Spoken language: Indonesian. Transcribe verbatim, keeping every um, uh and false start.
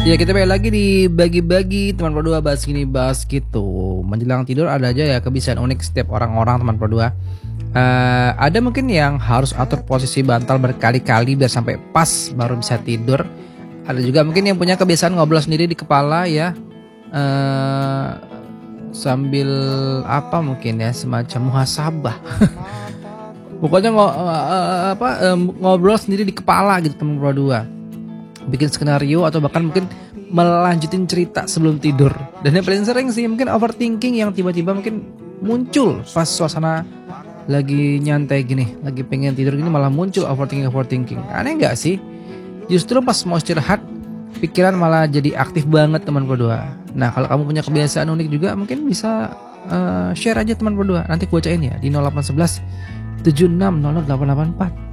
Ya kita balik lagi di bagi-bagi teman berdua, bahas gini bahas gitu. Menjelang tidur ada aja ya kebiasaan unik setiap orang-orang teman berdua. Eh, ada mungkin yang harus atur posisi bantal berkali-kali biar sampai pas baru bisa tidur. Ada juga mungkin yang punya kebiasaan ngobrol sendiri di kepala ya. Eh, sambil apa mungkin ya, semacam muhasabah. Pokoknya ngo, eh, apa, eh, ngobrol sendiri di kepala gitu teman berdua. Bikin skenario atau bahkan mungkin melanjutin cerita sebelum tidur. Dan yang paling sering sih mungkin overthinking yang tiba-tiba mungkin muncul pas suasana lagi nyantai gini, lagi pengen tidur gini malah muncul overthinking overthinking. Aneh nggak sih? Justru pas mau istirahat pikiran malah jadi aktif banget teman berdua. Nah kalau kamu punya kebiasaan unik juga mungkin bisa uh, share aja teman berdua. Nanti gue bacain ya di nol delapan satu satu tujuh enam nol nol delapan delapan empat.